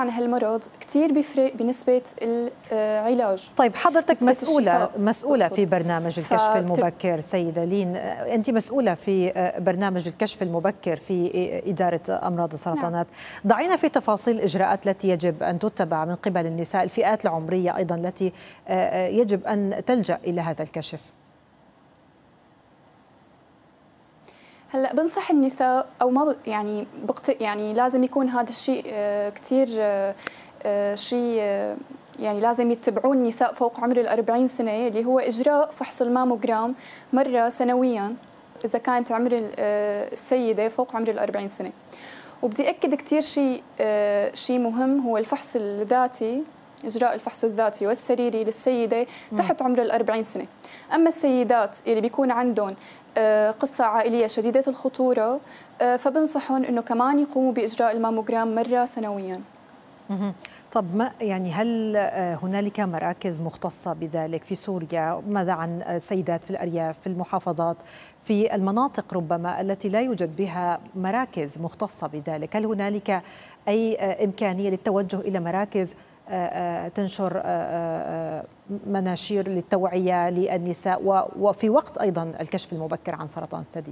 عن هالمرض كثير بيفرق بنسبة العلاج. طيب حضرتك مسؤولة في برنامج الكشف المبكر سيدة لين، أنت مسؤولة في برنامج الكشف المبكر في إدارة أمراض السرطانات. نعم. ضعينا في تفاصيل الإجراءات التي يجب أن تتبع من قبل النساء، الفئات العمرية أيضا التي يجب أن تلجأ إلى هذا الكشف. هلا بنصح النساء او ما يعني يعني لازم يكون هذا الشيء كثير شيء يعني لازم يتبعوه النساء فوق عمر ال40 سنه، اللي هو اجراء فحص الماموجرام مره سنويا اذا كانت عمر السيده فوق عمر ال40 سنه. وبدي اكد كثير شيء مهم، هو الفحص الذاتي، إجراء الفحص الذاتي والسريري للسيدة تحت عمر ال40 سنة. أما السيدات اللي بيكون عندهم قصة عائلية شديدة الخطورة فبنصحهم إنه كمان يقوموا بإجراء الماموجرام مرة سنويا. طب ما يعني هل هنالك مراكز مختصة بذلك في سوريا؟ ماذا عن السيدات في الأرياف، في المحافظات، في المناطق ربما التي لا يوجد بها مراكز مختصة بذلك؟ هل هنالك أي إمكانية للتوجه إلى مراكز تنشر مناشير للتوعية للنساء وفي وقت أيضا الكشف المبكر عن سرطان الثدي؟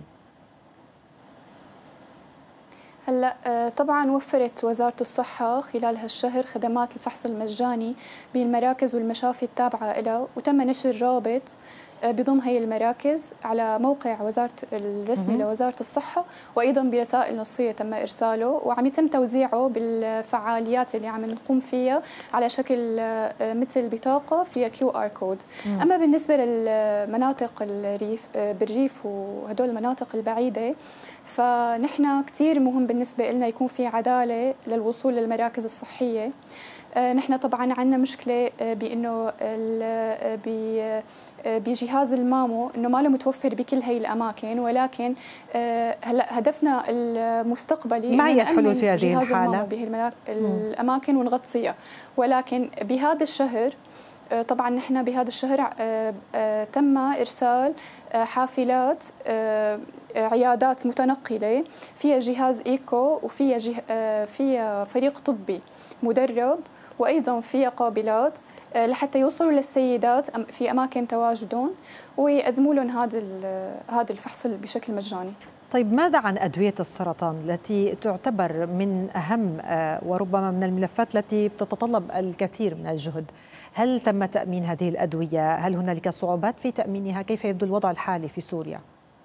هلا طبعا وفرت وزارة الصحة خلال هالشهر خدمات الفحص المجاني بالمراكز والمشافي التابعة لها، وتم نشر رابط بضم هي المراكز على موقع وزارة الرسمي لوزارة الصحة، وأيضا برسائل نصية تم إرساله وعم يتم توزيعه بالفعاليات اللي عم نقوم فيها على شكل مثل بطاقة فيها QR كود. أما بالنسبة للمناطق الريف بالريف وهدول المناطق البعيدة، فنحن كثير مهم بالنسبة لنا يكون في عدالة للوصول للمراكز الصحية. نحن طبعا عندنا مشكله بانه بجهاز المامو انه ما له متوفر بكل هي الاماكن، ولكن هلا هدفنا المستقبلي ما هي الحلول في هذه الحاله بهي الاماكن ونغطيها. ولكن بهذا الشهر طبعا نحن بهذا الشهر تم ارسال حافلات عيادات متنقله فيها جهاز ايكو وفيها فريق طبي مدرب، وايضا فيها قابلات لحتى يوصلوا للسيدات في اماكن تواجدهم ويقدموا لهم هذا الفحص بشكل مجاني. طيب ماذا عن أدوية السرطان التي تعتبر من أهم وربما من الملفات التي بتتطلب الكثير من الجهد؟ هل تم تأمين هذه الأدوية؟ هل هنالك صعوبات في تأمينها؟ كيف يبدو الوضع الحالي في سوريا؟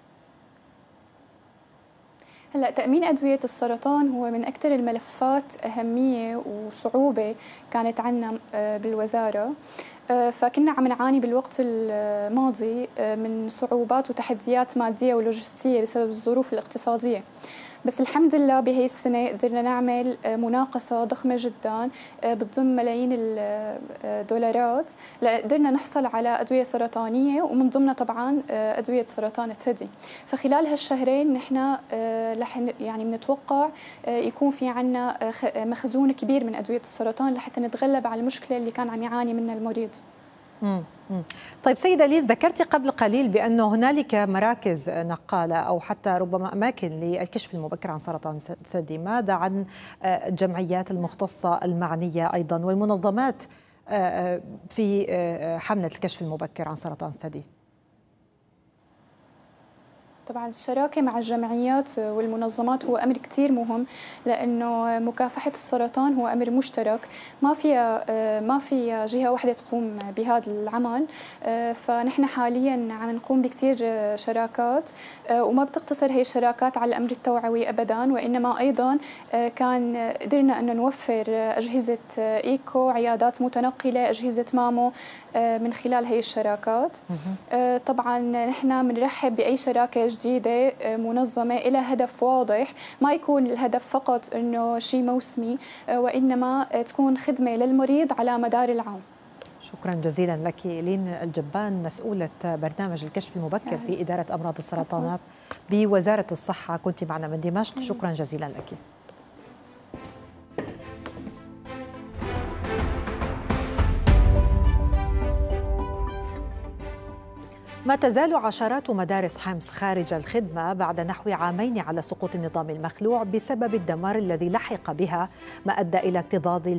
هلا تأمين أدوية السرطان هو من أكثر الملفات أهمية وصعوبة كانت عنا بالوزارة، فكنا عم نعاني بالوقت الماضي من صعوبات وتحديات مادية ولوجستية بسبب الظروف الاقتصادية. بس الحمد لله بهي السنة قدرنا نعمل مناقصة ضخمة جدا بتضم ملايين الدولارات، قدرنا نحصل على أدوية سرطانية ومن ضمنها طبعا أدوية سرطان الثدي. فخلال هالشهرين نحن يعني بنتوقع يكون في عنا مخزون كبير من أدوية السرطان لحتى نتغلب على المشكلة اللي كان عم يعاني منها المريض. طيب سيدة لين، ذكرتي قبل قليل بأنه هنالك مراكز نقالة أو حتى ربما أماكن للكشف المبكر عن سرطان الثدي. ماذا عن الجمعيات المختصة المعنية أيضا والمنظمات في حملة الكشف المبكر عن سرطان الثدي؟ طبعا الشراكة مع الجمعيات والمنظمات هو أمر كتير مهم، لأنه مكافحة السرطان هو أمر مشترك، ما في جهة واحدة تقوم بهذا العمل. فنحن حاليا عم نقوم بكتير شراكات، وما بتقتصر هي الشراكات على الأمر التوعوي أبدا، وإنما أيضا كان قدرنا أن نوفر أجهزة إيكو، عيادات متنقلة، أجهزة مامو من خلال هي الشراكات. طبعا نحن بنرحب بأي شراكة جديدة منظمة إلى هدف واضح، ما يكون الهدف فقط إنه شيء موسمي، وإنما تكون خدمة للمريض على مدار العام. شكرا جزيلا لك لين الجبان، مسؤولة برنامج الكشف المبكر في إدارة أمراض السرطانات بوزارة الصحة، كنت معنا من دمشق. شكرا جزيلا لك. ما تزال عشرات مدارس حمص خارج الخدمة بعد نحو عامين على سقوط النظام المخلوع بسبب الدمار الذي لحق بها، ما أدى إلى اكتظاظ